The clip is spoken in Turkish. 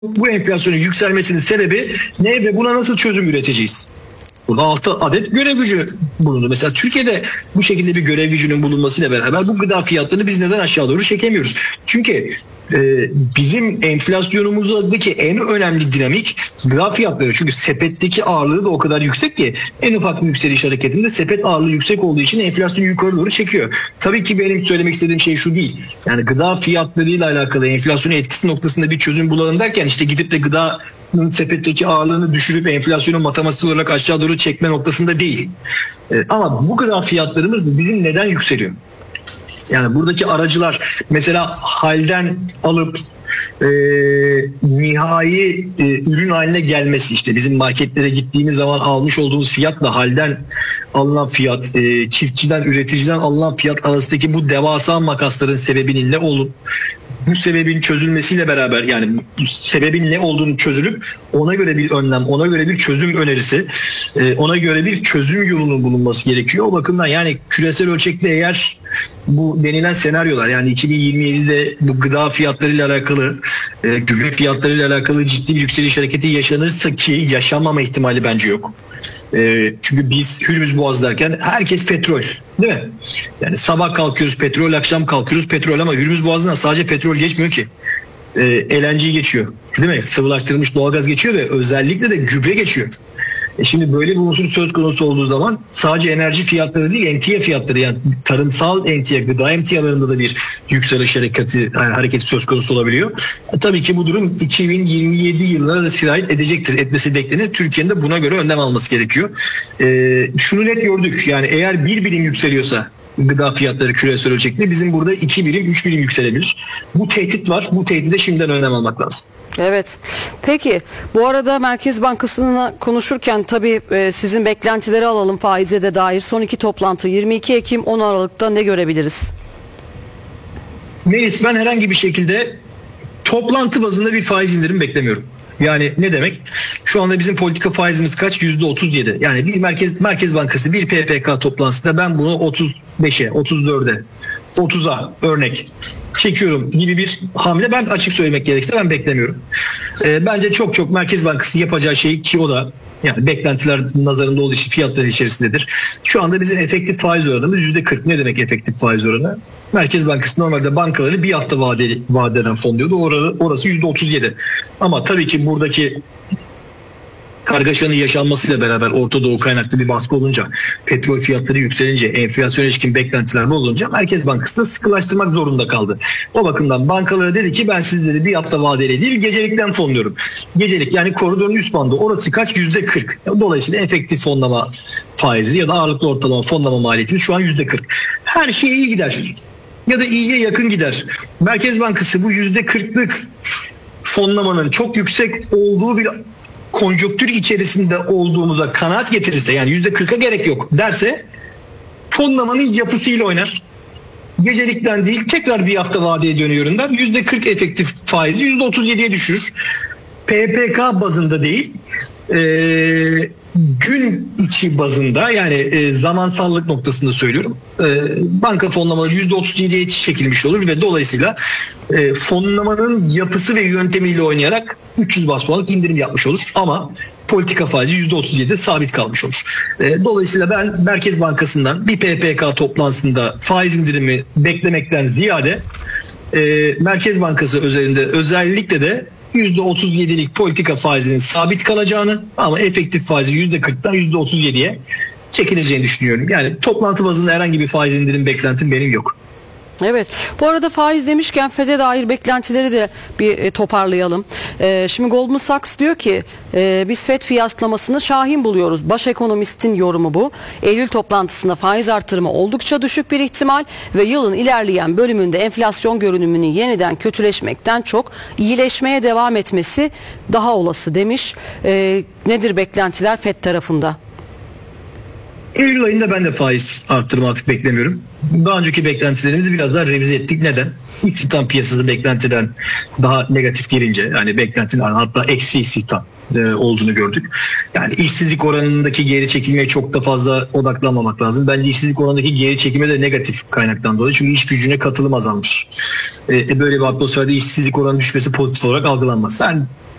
Bu enflasyonun yükselmesinin sebebi ne ve buna nasıl çözüm üreteceğiz? Burada 6 adet görev gücü bulundu. Mesela Türkiye'de bu şekilde bir görev gücünün bulunmasıyla beraber bu gıda fiyatlarını biz neden aşağı doğru çekemiyoruz? Çünkü bizim enflasyonumuzdaki en önemli dinamik gıda fiyatları. Çünkü sepetteki ağırlığı da o kadar yüksek ki en ufak bir yükseliş hareketinde sepet ağırlığı yüksek olduğu için enflasyonu yukarı doğru çekiyor. Tabii ki benim söylemek istediğim şey şu değil. Yani gıda fiyatlarıyla alakalı enflasyonun etkisi noktasında bir çözüm bulalım derken işte gidip de gıdanın sepetteki ağırlığını düşürüp enflasyonu matematiksel olarak aşağı doğru çekme noktasında değil. Ama bu gıda fiyatlarımız bizim neden yükseliyor? Yani buradaki aracılar mesela halden alıp nihai ürün haline gelmesi, işte bizim marketlere gittiğimiz zaman almış olduğumuz fiyatla halden alınan fiyat, çiftçiden, üreticiden alınan fiyat arasındaki bu devasa makasların sebebinin ne olup bu sebebin çözülmesiyle beraber, yani bu sebebin ne olduğunu çözülüp ona göre bir önlem, ona göre bir çözüm önerisi, ona göre bir çözüm yolunun bulunması gerekiyor. O bakımdan yani küresel ölçekte eğer bu denilen senaryolar, yani 2027'de bu gıda fiyatlarıyla alakalı, gübre fiyatlarıyla alakalı ciddi bir yükseliş hareketi yaşanırsa, ki yaşanmama ihtimali bence yok. Çünkü biz Hürmüz Boğazı derken herkes petrol, değil mi? Yani sabah kalkıyoruz petrol, akşam kalkıyoruz petrol, ama Hürmüz Boğazı'ndan sadece petrol geçmiyor ki. LNG geçiyor, değil mi? Sıvılaştırılmış doğalgaz geçiyor ve özellikle de gübre geçiyor. Şimdi böyle bir unsur söz konusu olduğu zaman sadece enerji fiyatları değil, emtia fiyatları, yani tarımsal emtia, gıda emtialarında da bir yükseliş hareketi söz konusu olabiliyor. Tabii ki bu durum 2027 yılına da sirayet edecektir. Etmesi beklenir. Türkiye'nin de buna göre önlem alması gerekiyor. Şunu net gördük. Yani eğer bir birim yükseliyorsa gıda fiyatları küresel ölçekte, bizim burada 2 birim, 3 birim yükselebilir. Bu tehdit var. Bu tehdide şimdiden önlem almak lazım. Evet. Peki bu arada Merkez Bankası'na konuşurken tabii sizin beklentileri alalım faize de dair. Son iki toplantı 22 Ekim 10 Aralık'ta ne görebiliriz? Melis, ben herhangi bir şekilde toplantı bazında bir faiz indirim beklemiyorum. Yani ne demek? Şu anda bizim politika faizimiz kaç? %37. Yani bir Merkez Bankası bir PPK toplantısında ben bunu 35'e, 34'e, 30'a örnek çekiyorum gibi bir hamle, ben açık söylemek gerekirse ben beklemiyorum. Bence çok Merkez Bankası yapacağı şey, ki o da yani beklentiler nazarında olduğu için fiyatları içerisindedir. Şu anda bizim efektif faiz oranımız %40. Ne demek efektif faiz oranı? Merkez Bankası normalde bankaları bir hafta vadeden fonluyordu. Orası %37. Ama tabii ki buradaki kargaşanın yaşanmasıyla beraber Orta Doğu kaynaklı bir baskı olunca, petrol fiyatları yükselince, enflasyon ilişkin beklentiler olunca Merkez Bankası da sıkılaştırmak zorunda kaldı. O bakımdan bankalara dedi ki ben sizleri bir hafta vadeli değil, gecelikten fonluyorum. Gecelik, yani koridorun üst bandı, orası kaç? %40. Dolayısıyla efektif fonlama faizi ya da ağırlıklı ortalama fonlama maliyetimiz şu an %40. Her şey iyi gider ya da iyiye yakın gider. Merkez Bankası bu %40'lık fonlamanın çok yüksek olduğu bir konjonktür içerisinde olduğumuza kanaat getirirse, yani %40'a gerek yok derse, fonlamanın yapısıyla oynar. Gecelikten değil, tekrar bir hafta vadeye dönüyorum der. %40 efektif faizi %37'ye düşürür. PPK bazında değil, gün içi bazında, yani zamansallık noktasında söylüyorum. Banka fonlamaları %37'ye çekilmiş olur ve dolayısıyla fonlamanın yapısı ve yöntemiyle oynayarak 300 bas puanlık indirim yapmış olur. Ama politika faizi %37'de sabit kalmış olur. Dolayısıyla ben Merkez Bankası'ndan bir PPK toplantısında faiz indirimi beklemekten ziyade Merkez Bankası özelinde özellikle de %37'lik politika faizinin sabit kalacağını, ama efektif faizi %40'dan %37'ye çekileceğini düşünüyorum. Yani toplantı bazında herhangi bir faiz indirim beklentim benim yok. Evet. Bu arada faiz demişken FED'e dair beklentileri de bir toparlayalım. Şimdi Goldman Sachs diyor ki biz FED fiyatlamasını şahin buluyoruz. Baş ekonomistin yorumu bu. Eylül toplantısında faiz artırımı oldukça düşük bir ihtimal ve yılın ilerleyen bölümünde enflasyon görünümünün yeniden kötüleşmekten çok iyileşmeye devam etmesi daha olası demiş. Nedir beklentiler FED tarafında? Eylül ayında ben de faiz arttırma artık beklemiyorum. Daha önceki beklentilerimizi biraz daha revize ettik. Neden? İstihdam piyasası beklentiden daha negatif gelince, yani beklentinin hatta eksi istihdam olduğunu gördük. Yani işsizlik oranındaki geri çekilmeye çok da fazla odaklanmamak lazım. Bence işsizlik oranındaki geri çekilme de negatif kaynaktan dolayı. Çünkü iş gücüne katılım azalmış. Böyle bir atmosferde işsizlik oranı düşmesi pozitif olarak algılanmaz.